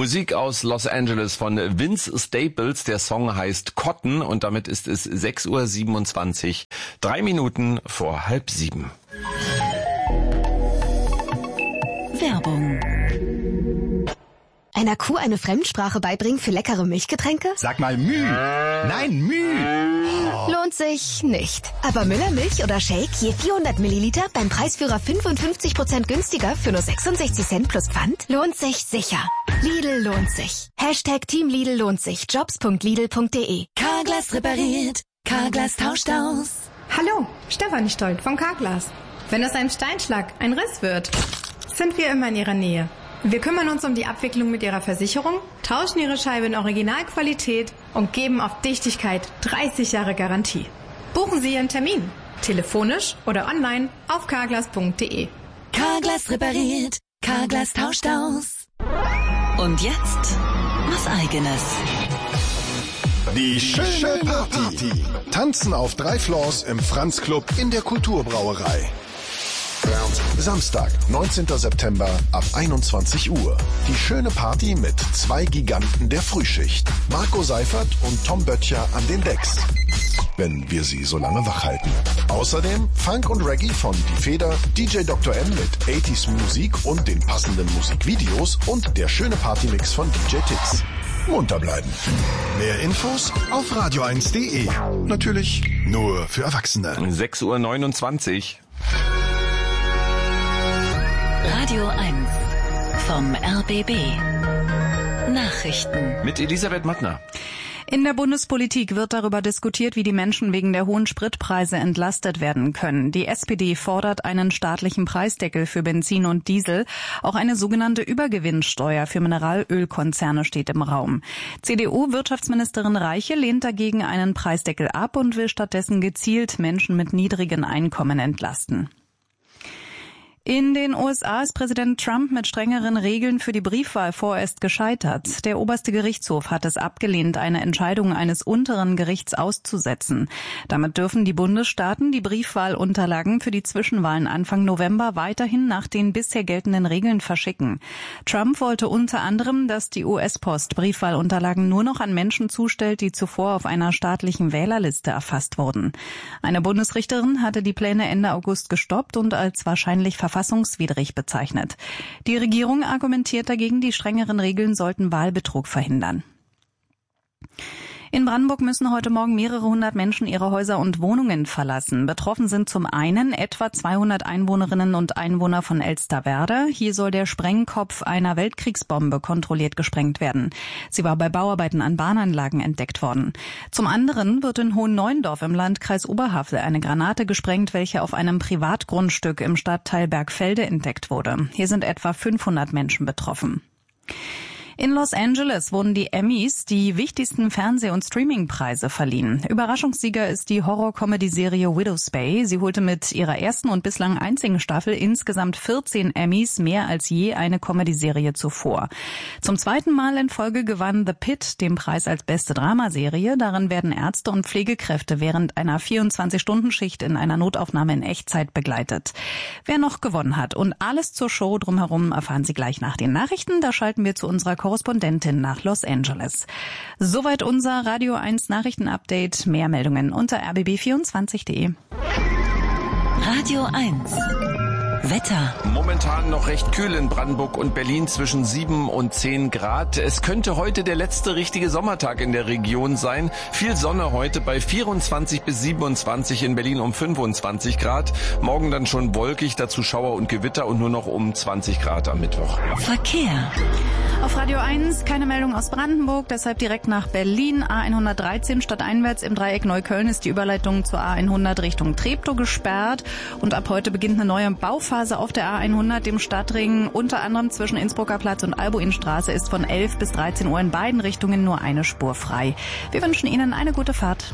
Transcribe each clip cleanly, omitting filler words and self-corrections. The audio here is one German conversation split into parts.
Musik aus Los Angeles von Vince Staples. Der Song heißt Cotton und damit ist es 6:27 Uhr, 3 Minuten vor 6:30. Werbung. Einer Kuh eine Fremdsprache beibringen für leckere Milchgetränke? Sag mal Müh. Nein, Müh. Lohnt sich nicht. Aber Müllermilch oder Shake je 400 Milliliter beim Preisführer 55% günstiger für nur 66 Cent plus Pfand? Lohnt sich sicher. Lidl lohnt sich. Hashtag Team Lidl lohnt sich. Jobs.lidl.de. Carglass repariert. Carglass tauscht aus. Hallo, Stefanie Stolt vom Carglass. Wenn aus einem Steinschlag ein Riss wird, sind wir immer in Ihrer Nähe. Wir kümmern uns um die Abwicklung mit Ihrer Versicherung, tauschen Ihre Scheibe in Originalqualität und geben auf Dichtigkeit 30 Jahre Garantie. Buchen Sie Ihren Termin, telefonisch oder online auf carglass.de. Carglass repariert. Carglass tauscht aus. Und jetzt was Eigenes. Die schöne Party. Tanzen auf 3 Floors im Franz Club in der Kulturbrauerei. Samstag, 19. September ab 21 Uhr. Die schöne Party mit 2 Giganten der Frühschicht. Marco Seifert und Tom Böttcher an den Decks. Wenn wir sie so lange wach halten. Außerdem Funk und Reggae von Die Feder, DJ Dr. M mit 80s Musik und den passenden Musikvideos und der schöne Partymix von DJ Tix. Munter bleiben. Mehr Infos auf radio1.de. Natürlich nur für Erwachsene. 6:29 Uhr. Radio 1 vom RBB. Nachrichten. Mit Elisabeth Mattner. In der Bundespolitik wird darüber diskutiert, wie die Menschen wegen der hohen Spritpreise entlastet werden können. Die SPD fordert einen staatlichen Preisdeckel für Benzin und Diesel. Auch eine sogenannte Übergewinnsteuer für Mineralölkonzerne steht im Raum. CDU-Wirtschaftsministerin Reiche lehnt dagegen einen Preisdeckel ab und will stattdessen gezielt Menschen mit niedrigen Einkommen entlasten. In den USA ist Präsident Trump mit strengeren Regeln für die Briefwahl vorerst gescheitert. Der oberste Gerichtshof hat es abgelehnt, eine Entscheidung eines unteren Gerichts auszusetzen. Damit dürfen die Bundesstaaten die Briefwahlunterlagen für die Zwischenwahlen Anfang November weiterhin nach den bisher geltenden Regeln verschicken. Trump wollte unter anderem, dass die US-Post Briefwahlunterlagen nur noch an Menschen zustellt, die zuvor auf einer staatlichen Wählerliste erfasst wurden. Eine Bundesrichterin hatte die Pläne Ende August gestoppt und als wahrscheinlich verfassungswidrig bezeichnet. Die Regierung argumentiert dagegen, die strengeren Regeln sollten Wahlbetrug verhindern. In Brandenburg müssen heute Morgen mehrere hundert Menschen ihre Häuser und Wohnungen verlassen. Betroffen sind zum einen etwa 200 Einwohnerinnen und Einwohner von Elsterwerda. Hier soll der Sprengkopf einer Weltkriegsbombe kontrolliert gesprengt werden. Sie war bei Bauarbeiten an Bahnanlagen entdeckt worden. Zum anderen wird in Hohenneuendorf im Landkreis Oberhavel eine Granate gesprengt, welche auf einem Privatgrundstück im Stadtteil Bergfelde entdeckt wurde. Hier sind etwa 500 Menschen betroffen. In Los Angeles wurden die Emmys die wichtigsten Fernseh- und Streamingpreise verliehen. Überraschungssieger ist die Horror-Comedy-Serie Widow's Bay. Sie holte mit ihrer ersten und bislang einzigen Staffel insgesamt 14 Emmys, mehr als je eine Comedy-Serie zuvor. Zum zweiten Mal in Folge gewann The Pitt den Preis als beste Dramaserie. Darin werden Ärzte und Pflegekräfte während einer 24-Stunden-Schicht in einer Notaufnahme in Echtzeit begleitet. Wer noch gewonnen hat und alles zur Show drumherum erfahren Sie gleich nach den Nachrichten. Da schalten wir zu unserer Korrespondentin nach Los Angeles. Soweit unser Radio 1 Nachrichtenupdate. Mehr Meldungen unter rbb24.de. Radio 1 Wetter. Momentan noch recht kühl in Brandenburg und Berlin zwischen 7 und 10 Grad. Es könnte heute der letzte richtige Sommertag in der Region sein. Viel Sonne heute bei 24 bis 27, in Berlin um 25 Grad. Morgen dann schon wolkig, dazu Schauer und Gewitter und nur noch um 20 Grad am Mittwoch. Verkehr. Auf Radio 1 keine Meldung aus Brandenburg, deshalb direkt nach Berlin. A113 stadteinwärts im Dreieck Neukölln ist die Überleitung zur A100 Richtung Treptow gesperrt. Und ab heute beginnt eine neue Bauphase auf der A100, dem Stadtring. Unter anderem zwischen Innsbrucker Platz und Albuinstraße ist von 11 bis 13 Uhr in beiden Richtungen nur eine Spur frei. Wir wünschen Ihnen eine gute Fahrt.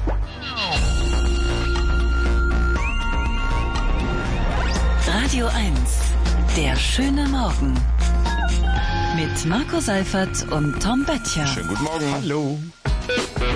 Radio 1, der schöne Morgen. Mit Marco Seifert und Tom Böttcher. Schönen guten Morgen. Hallo.